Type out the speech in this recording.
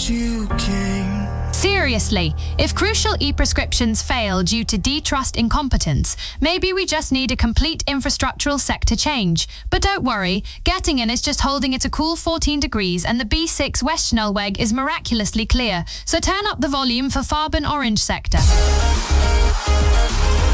since you came. Seriously, if crucial e-prescriptions fail due to D-Trust incompetence, maybe we just need a complete infrastructural sector change. But don't worry, Göttingen is just holding it a cool 14 degrees and the B6 Westschnellweg is miraculously clear. So turn up the volume for Farben Orange sector.